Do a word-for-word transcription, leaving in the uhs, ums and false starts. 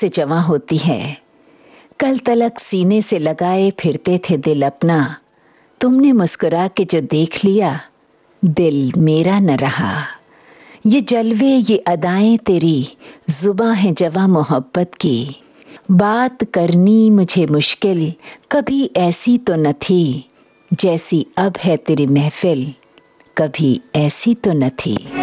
से जवां होती है। कल तलक सीने से लगाए फिरते थे दिल अपना, तुमने मुस्कुरा के जो देख लिया दिल मेरा न रहा। ये जलवे ये अदाएं तेरी जुबां है जवां मोहब्बत की, बात करनी मुझे मुश्किल कभी ऐसी तो न थी, जैसी अब है तेरी महफिल कभी ऐसी तो न थी।